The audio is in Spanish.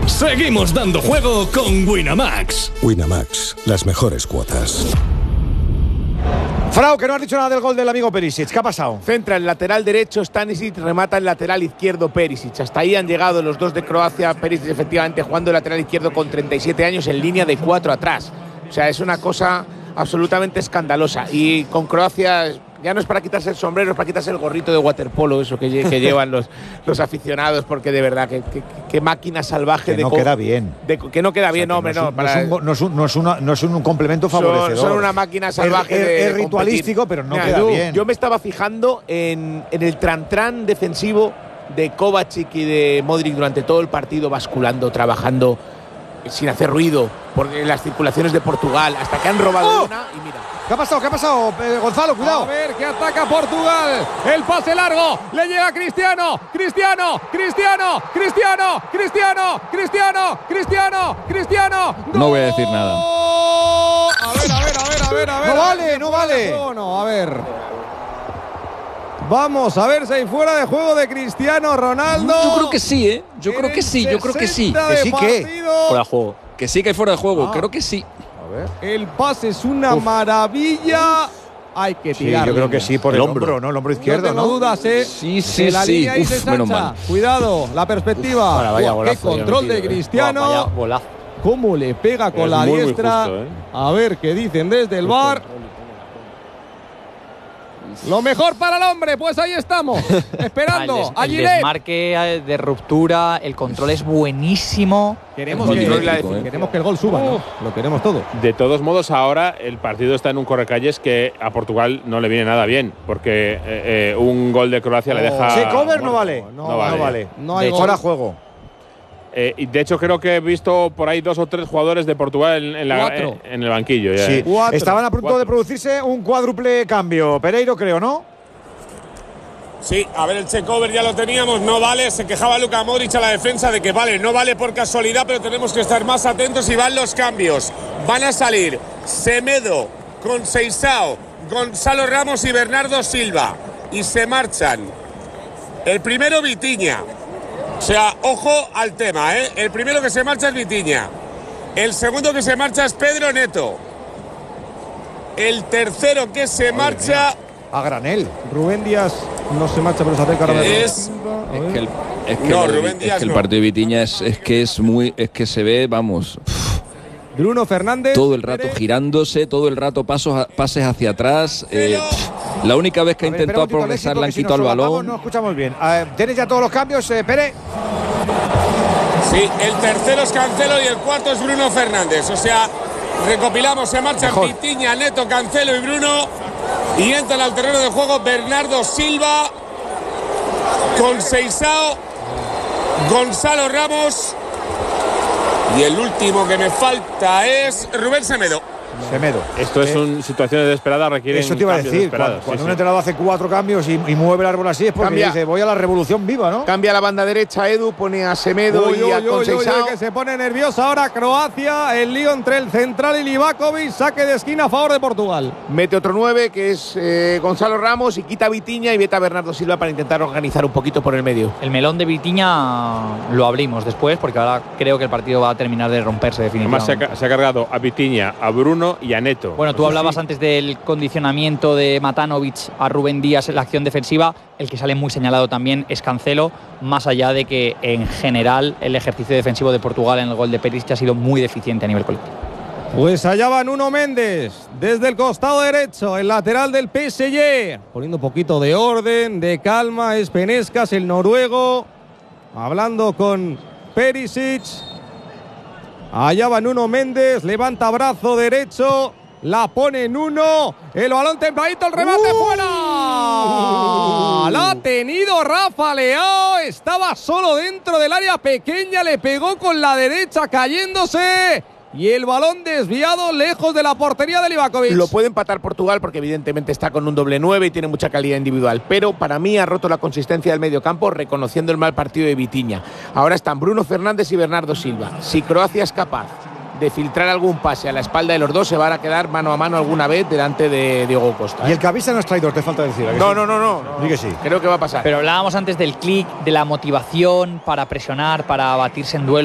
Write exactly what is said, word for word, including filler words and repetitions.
Seguimos dando juego con Winamax. Winamax, las mejores cuotas. Frau, que no has dicho nada del gol del amigo Perisic. ¿Qué ha pasado? Centra el lateral derecho Stanisic, remata el lateral izquierdo Perisic. Hasta ahí han llegado los dos de Croacia. Perisic efectivamente jugando el lateral izquierdo con treinta y siete años en línea de cuatro atrás. O sea, es una cosa absolutamente escandalosa. Y con Croacia ya no es para quitarse el sombrero, es para quitarse el gorrito de waterpolo, eso que, que llevan los, los aficionados, porque de verdad, que, que, que máquina salvaje. Que de no queda bien. De, que no queda bien, o sea, hombre, no. no. Es un, no, es un, no, es una, no es un complemento favorecedor. Son, son una máquina salvaje es, de es, es ritualístico, competir. pero no Mira, queda yo, bien. Yo me estaba fijando en, en el tran-tran defensivo de Kovacic y de Modric durante todo el partido, basculando, trabajando sin hacer ruido por las circulaciones de Portugal, hasta que han robado ¡Oh! una y mira. ¿Qué ha pasado? ¿Qué ha pasado? Eh, Gonzalo, cuidado. A ver, que ataca Portugal. El pase largo. Le llega Cristiano. Cristiano. Cristiano. Cristiano. Cristiano. Cristiano. Cristiano. Cristiano. No voy a decir nada. A ver, a ver, a ver, a ver, a ver. No vale, no vale. No, no, a ver. Vamos a ver si hay fuera de juego de Cristiano Ronaldo. Yo creo que sí, ¿eh? Yo creo que sí, yo creo que sí. ¿Que sí qué? Fuera de juego. Que sí que hay fuera de juego, Ah. creo que sí. El pase es una Uf. maravilla. Hay que Sí, tirar. yo creo que sí, por el, El hombro, hombro. ¿no? El hombro izquierdo, no ¿no? tengo dudas, ¿eh? Sí, sí, De la sí. línea ahí Uf, se menos ensancha. mal. Cuidado, la perspectiva. Ahora, vaya Buah, golazo qué ya control metido, de eh. Cristiano. Buah, vaya golazo. Cómo le pega con Es la muy, muy diestra. justo, ¿eh? A ver qué dicen desde el bar. Lo mejor para el hombre, pues ahí estamos, esperando Ah, el, des, a el Gilet. desmarque de ruptura, el control es buenísimo. Queremos, El que, control la- eh. queremos que el gol suba, ¿no? Lo queremos todo. De todos modos, ahora el partido está en un correcalles que a Portugal no le viene nada bien, porque eh, eh, un gol de Croacia le deja… Sí, cover bueno, no vale. no No vale. vale. No hay De gol. Fuera juego. Eh, y de hecho, creo que he visto por ahí dos o tres jugadores de Portugal en, en la- Cuatro. en el banquillo. Ya, Sí. eh. Cuatro. Estaban a punto Cuatro. de producirse un cuádruple cambio. Pereiro, creo, ¿no? Sí, a ver, el check-over ya lo teníamos, no vale. Se quejaba Luka Modric a la defensa de que vale, no vale por casualidad, pero tenemos que estar más atentos y van los cambios. Van a salir Semedo, Conceição, Gonzalo Ramos y Bernardo Silva. Y se marchan. El primero, Vitinha. O sea, ojo al tema, ¿eh? El primero que se marcha es Vitinha. El segundo que se marcha es Pedro Neto. El tercero que se marcha… A granel. Rubén Díaz no se marcha, pero se acerca ahora. Es… Es que el, es que No, el- Rubén es Díaz que el no. partido de Vitinha es, es que es muy, es que se ve, vamos, Bruno Fernández. todo el rato Pérez. girándose, todo el rato pasos, a- pases hacia atrás. eh, la única vez que ha A ver, espera intentado un momentito, Alexis, progresar le han porque si quitado el nos solapamos, balón. No escuchamos bien. Eh, ¿Tienes ya todos los cambios, eh, Pere? Sí, el tercero es Cancelo y el cuarto es Bruno Fernández. O sea, recopilamos, se marchan Mejor. Vitinha, Neto, Cancelo y Bruno. Y entran al terreno de juego Bernardo Silva, Conceição, Gonzalo Ramos. Y el último que me falta es Rubén Semedo. Semedo. Esto es Eh, una situación desesperada, requiere Eso te iba a cambios decir. desesperados, Cuando, cuando sí, un sí. entrenador hace cuatro cambios y, y mueve el árbol así es porque Cambia. dice voy a la revolución viva, ¿no? Cambia la banda derecha Edu, pone a Semedo Uy, y a uy, uy, uy, Conceição. uy, que se pone nerviosa ahora Croacia. El lío entre el central y Livakovic. Saque de esquina a favor de Portugal. Mete otro nueve, que es eh, Gonzalo Ramos, y quita a Vitinha y vete a Bernardo Silva para intentar organizar un poquito por el medio. El melón de Vitinha lo abrimos después, porque ahora creo que el partido va a terminar de romperse Además, se ha, definitivamente. ca- se ha cargado a Vitinha, a Bruno y a Neto. Bueno, tú hablabas antes del condicionamiento de Matanovic a Rubén Díaz en la acción defensiva. El que sale muy señalado también es Cancelo, más allá de que en general el ejercicio defensivo de Portugal en el gol de Perisic ha sido muy deficiente a nivel colectivo. Pues allá va Nuno Méndez desde el costado derecho, el lateral del P S G, poniendo un poquito de orden, de calma. Es Penescas, el noruego, hablando con Perisic. Allá va Nuno Méndez, levanta brazo derecho, la pone Nuno, el balón templadito, el remate Uh. fuera. La ha tenido Rafa Leao, estaba solo dentro del área pequeña, le pegó con la derecha cayéndose. Y el balón desviado lejos de la portería de Livakovic. Lo puede empatar Portugal porque evidentemente está con un doble nueve y tiene mucha calidad individual, pero para mí ha roto la consistencia del mediocampo reconociendo el mal partido de Vitinha. Ahora están Bruno Fernández y Bernardo Silva. Si Croacia es capaz de filtrar algún pase a la espalda de los dos, se van a quedar mano a mano alguna vez delante de Diego Costa. Y el que avisa no es traidor, te falta decir. ¿a que No, sí? no, no, no, no. Di que sí. Creo que va a pasar. Pero hablábamos antes del clic, de la motivación para presionar, para batirse en duelo.